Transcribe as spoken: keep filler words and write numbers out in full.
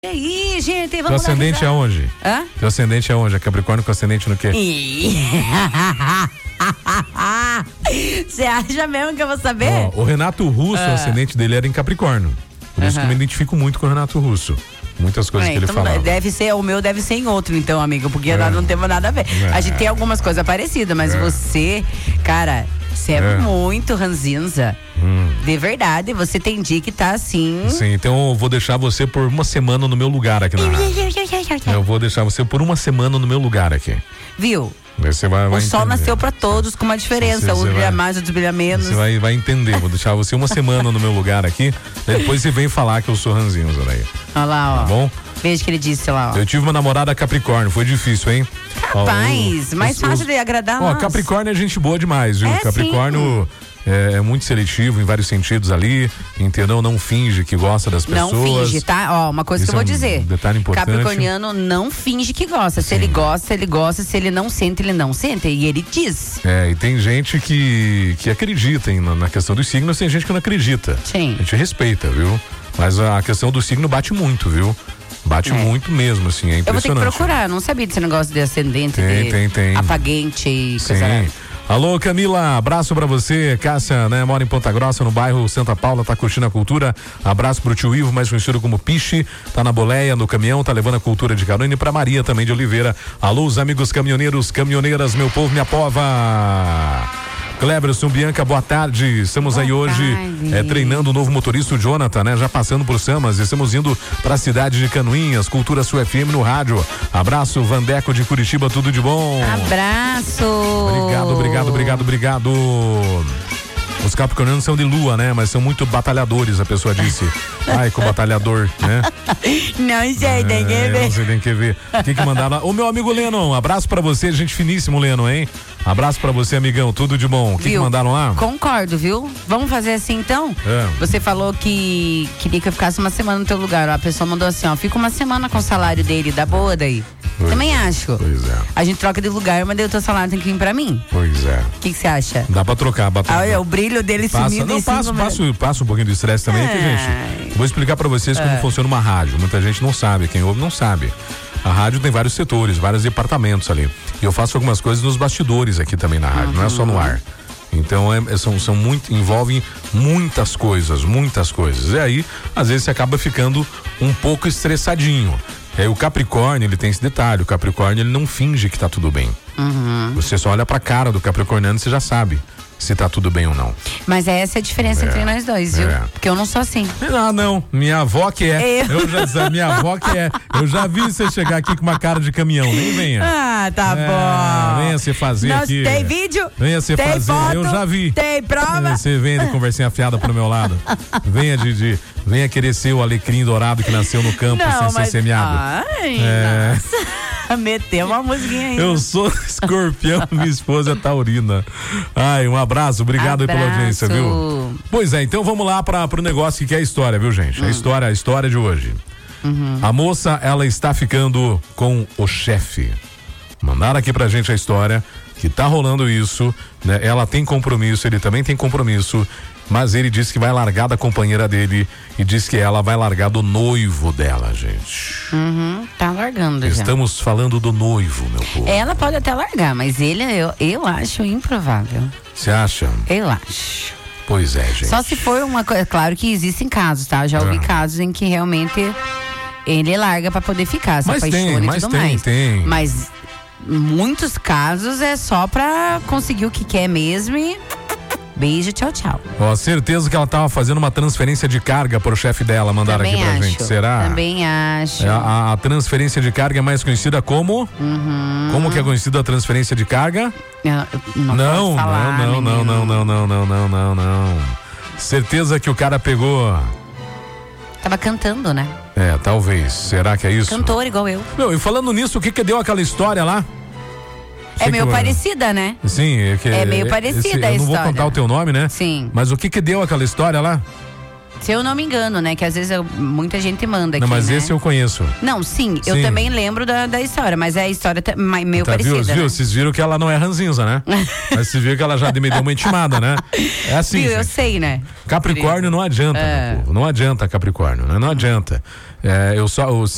E aí, gente, vamos Teu ascendente é onde? Hã? Teu ascendente é onde? É Capricórnio com ascendente no quê? Você acha mesmo que eu vou saber? Ó, o Renato Russo, Ah. o ascendente dele era em Capricórnio. Por isso Aham. que eu me identifico muito com o Renato Russo. Muitas coisas É, que ele então falava. deve ser, o meu deve ser em outro, então, amigo, porque É. nós não temos nada a ver. É. A gente tem algumas coisas parecidas, mas É. você, cara, você é, É. muito ranzinza. Hum. De verdade, você tem dia que tá assim. Sim, então eu vou deixar você por uma semana no meu lugar aqui na rádio. Eu vou deixar você por uma semana no meu lugar aqui. Viu? Aí você vai, vai O sol entender. nasceu pra todos com uma diferença. Você- Um você brilha vai- mais, outro brilha menos. Você vai, vai entender. Vou deixar você uma semana no meu lugar aqui. Depois você vem falar que eu sou ranzinza daí. Olha lá, ó. Tá bom? Veja que ele disse lá, ó. Eu tive uma namorada Capricórnio, foi difícil, hein? Rapaz, Ó, o- mais os- fácil os- de agradar Ó, nós. Capricórnio é gente boa demais, viu? É, Capricórnio é, é muito seletivo em vários sentidos ali, entendeu? Não finge que gosta das Não pessoas. finge, tá? Ó, uma coisa Isso que eu vou é um dizer. detalhe importante. Capricorniano não finge que gosta. Se ele gosta, ele gosta. Se ele não sente, ele não sente. E ele diz. É, e tem gente que, que acredita em, na, na questão dos signos, tem gente que não acredita. Sim. A gente respeita, viu? Mas a questão do signo bate muito, viu? Bate É. muito mesmo, assim, é Eu vou ter que impressionante. procurar. Não sabia desse negócio de ascendente, Tem, de tem, tem. apagante e Sim. coisa lá. Alô, Camila, abraço pra você. Cássia, né, mora em Ponta Grossa, no bairro Santa Paula, tá curtindo a cultura. Abraço pro tio Ivo, mais conhecido como Piche, tá na boleia, no caminhão, tá levando a cultura de carona. E pra Maria também de Oliveira. Alô, os amigos caminhoneiros, caminhoneiras, meu povo, minha pova. Cleberson, Bianca, boa tarde. Estamos Boa aí hoje tarde. é, treinando o novo motorista, o Jonathan, né? Já passando por Samas. Estamos indo pra cidade de Canoinhas, Cultura Sul F M no rádio. Abraço, Vandeco de Curitiba, tudo de bom. Abraço. Obrigado, obrigado, obrigado, obrigado. Os capricornianos são de lua, né? Mas são muito batalhadores, a pessoa disse. Ai, com batalhador, né? Não sei, tem que É, ver. você tem que ver. O que que mandaram lá? Ô, meu amigo Lennon, abraço pra você, gente finíssimo, Lennon, hein? Abraço pra você, amigão, tudo de bom. O que que Viu? mandaram lá? Concordo, viu? Vamos fazer assim então? É. Você falou que queria que eu ficasse uma semana no teu lugar. Ó, a pessoa mandou assim, ó, fica uma semana com o salário dele, dá boa daí. Pois Também acho. Pois é, A gente troca de lugar, mas daí o teu salário tem que vir pra mim. pois é. O que que você acha? Dá pra trocar, dá pra Ah, trocar. olha, o brilho dele Passa, sumiu não, em cinco passo, minutos. passo, passo um pouquinho do estresse também aqui, Ai. gente. Vou explicar pra vocês como funciona uma rádio. Muita gente não sabe, quem ouve não sabe. A rádio tem vários setores, vários departamentos ali. E eu faço algumas coisas nos bastidores aqui também na rádio, não é só no ar. Então é, são, são muito, envolvem muitas coisas, muitas coisas. E aí, às vezes, você acaba ficando um pouco estressadinho. É, o Capricórnio, ele tem esse detalhe, o Capricórnio, ele não finge que tá tudo bem. Uhum. Você só olha pra cara do Capricorniano e você já sabe se tá tudo bem ou não. Mas essa é a diferença É, entre nós dois, viu? é. Porque eu não sou assim. Ah, não. Minha avó que é. Eu. Eu já disse, minha avó que é. Eu já vi você chegar aqui com uma cara de caminhão. Nem venha. Ah, tá É, bom. venha se fazer Nós- aqui. Tem vídeo? Venha se tem fazer. Foto, Eu já vi. Tem prova? Você venha de conversinha fiada pro meu lado. Venha, Didi. Venha querer ser o alecrim dourado que nasceu no campo sem ser semeado. Ai, É. nossa. Meteu uma musiquinha aí. Eu sou escorpião, minha esposa é taurina. Ai, um abraço, obrigado aí pela Abraço. audiência, viu? Pois é, então vamos lá para pro negócio que é a história, viu, gente? A história, a história de hoje. A moça, ela está ficando com o chefe. Mandaram aqui pra gente a história que tá rolando isso, né? Ela tem compromisso, ele também tem compromisso, mas ele disse que vai largar da companheira dele e diz que ela vai largar do noivo dela, gente. Uhum, tá largando já. Estamos falando do noivo, meu povo. Ela pode até largar, mas ele eu, eu acho improvável. Você acha? Eu acho. Pois é, gente. Só se for uma coisa. Claro que existem casos, tá? Eu já ouvi Ah. casos em que realmente ele larga pra poder ficar, se Mas tem, apaixona e mas tudo tem, mais. tem. Mas muitos casos é só pra conseguir o que quer mesmo e beijo, tchau, tchau. Ó, certeza que ela tava fazendo uma transferência de carga pro chefe dela, mandaram Também aqui pra acho. gente. Será? Também acho. É, a, a transferência de carga é mais conhecida como? Uhum. Como que é conhecida a transferência de carga? Eu- eu não, Não, posso falar, não, não, não, menino. não, não, não, não, não, não, não. Certeza que o cara pegou. Tava cantando, né? É, talvez. Será que é isso? Cantor igual eu. Meu, e falando nisso, o que que deu aquela história lá? É Sei meio que eu- parecida, né? Sim, é que É meio parecida a Eu não vou história. contar o teu nome, né? Sim. Mas o que que deu aquela história lá? Se eu não me engano, né? Que às vezes eu- muita gente manda aqui, Não, mas né? esse eu conheço. Não, sim, eu Sim. também lembro da, da história, mas é a história tá, ma- meio Tá, viu? parecida, Viu? né? Vocês viram que ela não é ranzinza, né? Mas vocês viram que ela já me deu uma intimada, né? É assim, Viu, eu gente. sei, né? Capricórnio não adianta, É. meu povo. Não adianta, Capricórnio, né? Não adianta. É, eu só... eu-